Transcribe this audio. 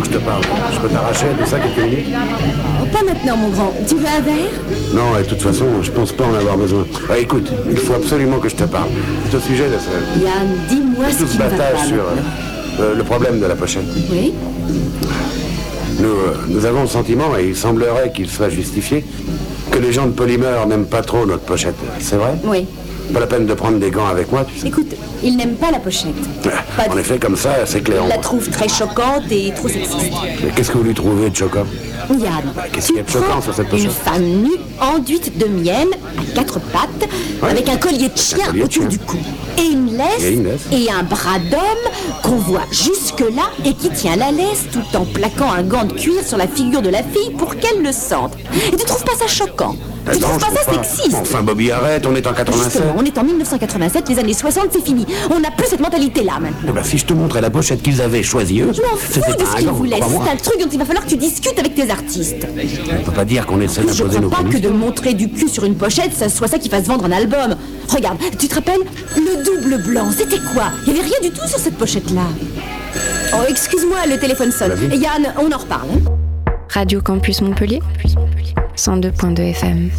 je te parle. Je peux t'arracher de ça quelques minutes? Oh, pas maintenant, mon grand. Tu veux un verre? Non, et de toute façon, je pense pas en avoir besoin. Écoute, il faut absolument que je te parle. C'est au sujet de ce... Yann, dis-moi ce tout qui ce ne va pas battage sur maintenant. le problème de la pochette. Oui? Nous avons le sentiment, et il semblerait qu'il soit justifié, que les gens de Polymère n'aiment pas trop notre pochette. C'est vrai? Oui. Pas la peine de prendre des gants avec moi, tu sais. Écoute, il n'aime pas la pochette. En effet, comme ça, c'est clair. Il la trouve très choquante et trop sexiste. Mais qu'est-ce que vous lui trouvez de choquant? Yann, qu'est-ce qu'il y a de choquant sur cette pochette? une femme nue, enduite de miel, à 4 pattes, avec un collier de chien collier de autour chien. du cou. Et une laisse, et un bras d'homme qu'on voit jusque-là et qui tient la laisse tout en plaquant un gant de cuir sur la figure de la fille pour qu'elle le sente. Et tu trouves pas ça choquant? Tu Non, trouves pas je ça trouve pas. sexiste? Enfin, Bobby, arrête, on est en 87. Justement, on est en 1987, les années 60, c'est fini. On n'a plus cette mentalité-là maintenant. Eh ben, si je te montrais la pochette qu'ils avaient choisie, eux, Je m'en fous c'était de pas ce un qu'ils gant, voulaient. crois-moi. C'est un truc dont il va falloir que tu discutes avec tes artistes. On peut pas dire qu'on essaie Je d'imposer crois nos pas que convictions. de montrer du cul sur une pochette, ça soit ça qui fasse vendre un album. Regarde, tu te rappelles? Le double blanc, c'était quoi? Il y avait rien du tout sur cette pochette-là. Oh, excuse-moi, le téléphone sonne. Yann, on en reparle. Radio Campus Montpellier, 102.2 FM.